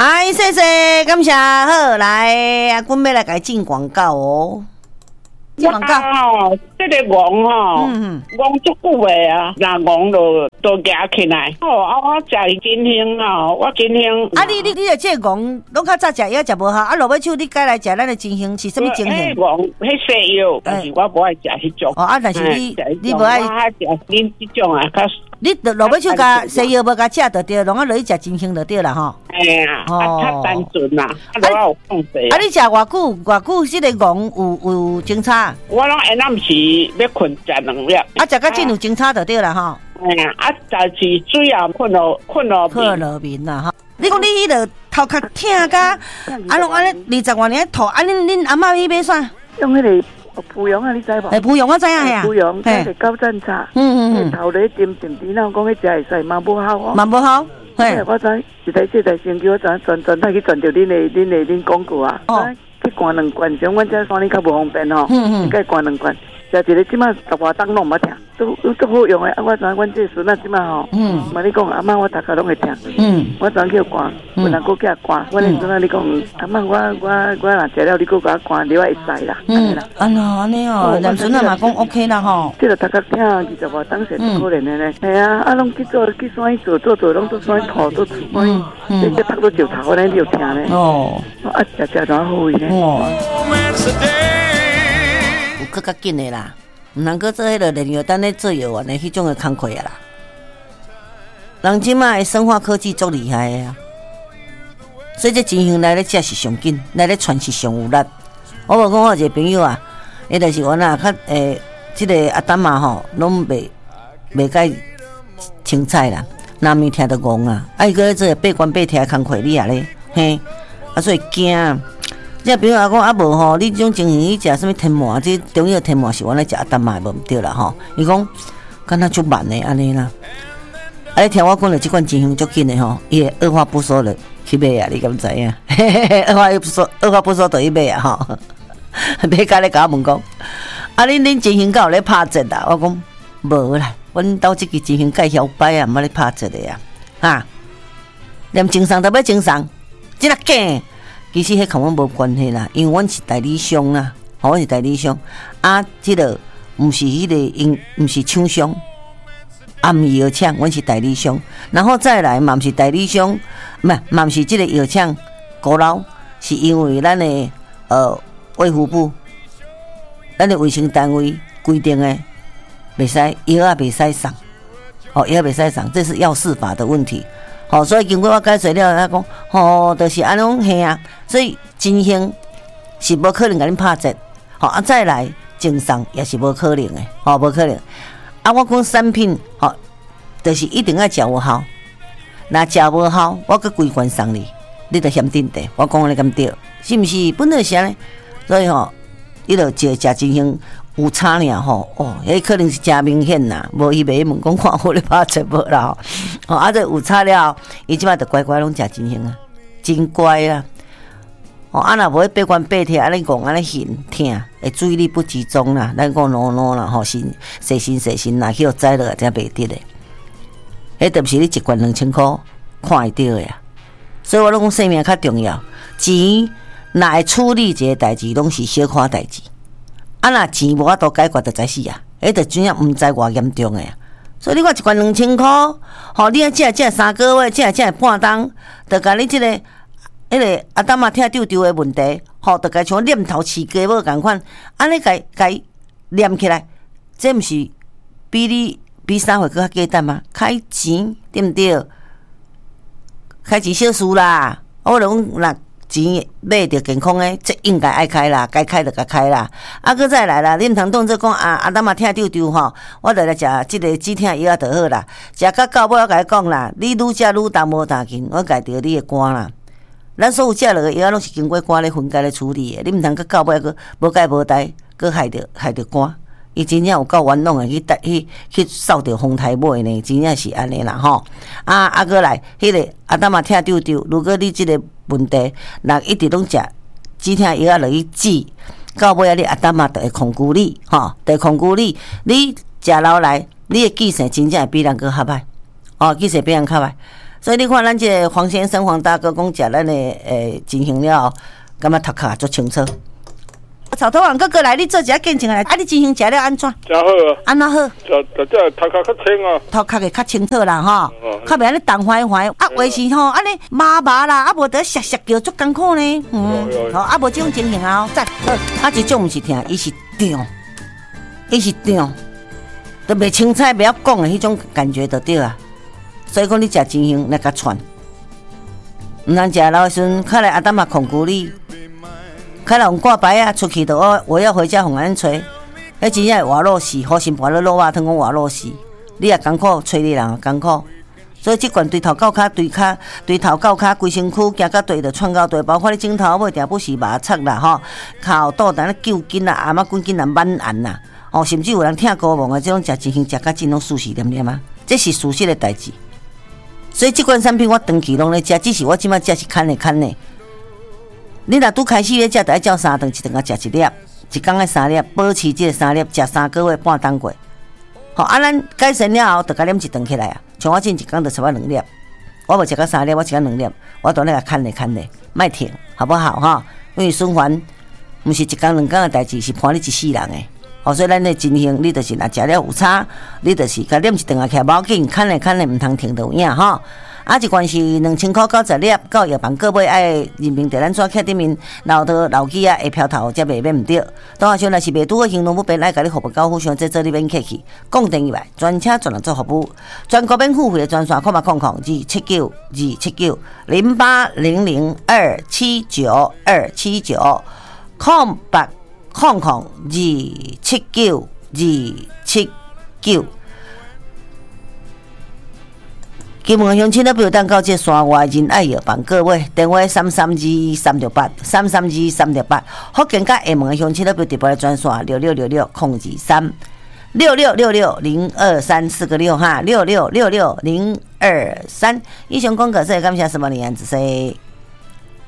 哎，谢谢，感谢，好，来，阿君要来给进广告哦。 广告哦，这个戆吼，戆足久的啊，那戆都夹起来。哦，我食金星哦，我金星。 啊，你的这个戆，拢较早食药食无好，啊，落尾手你改来食咱的金星是什么金星？ 戆，迄西药，但是我不爱食迄种。 哦，啊，但是你无爱， 我爱食恁这种啊，较。 你落尾手甲西药无甲食就对，拢啊落去食金星就对啦吼。 哎呀，较单纯啦，啊，有放水。 啊，你食偌久，这个戆有精差？ 我拢下暗时要困食2粒。 啊，食到真有精差就对啦吼。 哎呀，啊，但是水也困了眠啦哈。你讲你迄个头壳痛甲，啊，拢安尼20多年吐，啊，恁阿嬷去买啥？ 用迄个。补阳啊，你知无？ 补阳我知影呀。 补阳，即个高赞茶。头咧点点滴，那讲迄食会使嘛不好哦。 嘛不好。 嘿，我知，一台这台先叫我转太去转到恁广告啊。哦。去灌2罐，像阮遮山里较无方便吼。应该灌2罐。食一个即马10外档拢毋捌听，都好用诶。啊，我知阮这孙仔即马吼，嘛你讲阿妈我大家拢会听。我昨叫灌，有人搁叫灌，我连孙仔你讲阿妈我若食了，你搁甲我灌，你我会使啦。 安尼哦，连孙仔嘛讲 OK 啦吼。 即个大家听20外档是可怜诶咧。系啊，啊拢去山做，拢做山土做山，这读到石头咧，你就听咧。哦，啊食多好伊咧。 有更较紧的啦，毋通搁做迄个炼药单咧做药丸的迄种的工课啊啦。人即卖的生化科技足厉害的啊，所以这金星来咧食是上紧，来咧传是上有力。我无讲我一个朋友啊，伊就是我那较即个阿丹嘛吼，拢袂解青菜啦，南面听得戆啊，啊伊搁咧做8关8贴工课你啊咧，嘿，啊所以惊。这朋友讲啊无吼，你这种情形去食什么天麻？这中药天麻是我来食阿丹嘛无毋对啦吼。伊讲敢若足慢的安尼啦。啊，你听我讲了，这款情形足紧的吼，伊会二话不说了去买啊，你敢知影？二话不说就去买啊吼。买甲咧甲我问讲，啊恁情形敢有咧拍折啦？我讲无啦，阮兜即个情形介摇摆啊，毋捌咧拍折的呀。哈，连经商都要经商，即个假。其实迄跟阮无关系啦，因为阮是代理商啦，阮是代理商啊，即个毋是迄个毋是厂商，啊毋是药厂，阮是代理商，然后再来嘛毋是代理商，嘛毋是即个药厂孤老，是因为咱的卫福部，咱的卫生单位规定的，袂使药啊袂使送，药袂使送，这是药事法的问题。所以经过我解释了，他讲，就是安种嘿啊，所以金星是无可能甲恁拍折，再来经商也是无可能的，无可能。啊，我讲产品，就是一定要食有效，若食无效，我佮规罐送你着嫌定的。我讲你敢对，是毋是？本来是安尼，所以伊着食金星。有差尔吼，迄可能是真明显啦，无伊袂问讲看我咧拍折无啦吼，啊这有差了，伊即摆着乖乖拢食金星啊，真乖啦，啊若无迄8关8贴安尼讲安尼现听，会注意力不集中啦，咱讲喏啦吼，心啦，去互栽落才袂得咧，迄著毋是你1罐2000块看会到的啊，所以我拢讲生命较重要，钱若会处理一个代志，拢是小可代志。啊，若钱无法度解决，就知死啊！迄着真正毋知偌严重诶啊！所以你看1罐2000块，你啊食3个月，食半冬，着甲你即个迄个阿丹嘛听丢诶问题，着甲像念头饲鸡母共款，安尼甲念起来，这毋是比3岁搁较简单吗？开钱对毋对？开钱小事啦，我就讲若钱买着健康诶，这应该爱开啦，该开就该开啦。啊，搁再来啦，你毋通当作讲阿丹嘛听丢吼，我着来食即个止痛药就好啦。食到尾我甲你讲啦，你愈食愈重无大紧，我改着你诶肝啦。咱所有食落个药拢是经过肝咧分解咧处理诶，你毋通到尾搁无解无代，搁害着肝。伊真正有够冤枉诶，去扫着风台尾呢，真正是安尼啦吼。啊，搁来迄个阿丹嘛听丢，如果你即个问题，若一直拢食止痛药落去治，到尾啊，你阿丹嘛就会控制你，就会控制你。你食落来，你的记性真正会比人搁较歹，记性比人较歹。 所以你看咱这个黄先生黄大哥讲食咱的进行了，感觉头壳足清楚。草头王哥哥来，你做一下见证来。啊，你进行食了安怎？ 真好啊！ 安怎好？ 这头壳较清啊。 头壳会较清楚啦，吼，较袂安尼动坏坏。啊，话是吼，安尼麻麻啦，啊无得削削叫足艰苦呢。好，啊无这种情形啊，赞好。啊，一种毋是疼，伊是胀，都袂清彩，袂晓讲的迄种感觉就对啊。所以讲你食真香，来甲串。毋通食老时阵，看来阿淡也控制你。开了用挂牌啊，出去就我要回家红安吹，迄真正活老死，好心搬了肉啊，汤讲活老死，你也艰苦，催你人也艰苦，所以即罐对头到骹，对头到骹，规身躯行到地就窜到地，包括你枕头尾定不是麻擦啦吼，靠肚等咧揪筋啦，阿妈滚筋啦，满按啦，哦，甚至有人听高梦啊，这种食真香，食甲真拢舒适黏黏啊，这是事实的代志。所以即款产品我长期拢咧食，只是我即摆食是看的。你若拄开始咧食，就要照3顿，一顿啊食1粒，一天爱3粒，保持这个3粒，食3个月半当过。好，啊，咱改善了后，就甲啉1顿起来啊。像我前一天就差不多2粒，我无食到3粒，我食到2粒，我当然来看咧，莫停，好不好哈？因为循环毋是1天2天的代志，是伴你一世人的。哦，所以咱的真行，你就是若食了有差，你就是甲啉1顿啊起来，无要紧，看咧，毋通停就有影哈。啊，一罐是2000块90粒，到药房各买爱人民地咱纸刻顶面老头老机啊，会飘头才袂免毋对。当下像若是袂拄好行动不便，爱甲你服务高富商，这做你免客气。讲电以外，专车专人做服务，全国免付费的专线，279，279，080028000279，金门乡亲的朋友，当到这山外仁爱药房各位，电话332-368，332-368。福建甲厦门的乡亲的朋友，特别的专线6666-023，6666-023，4个6哈，6666-023。以上广告，感谢什么李安子 C。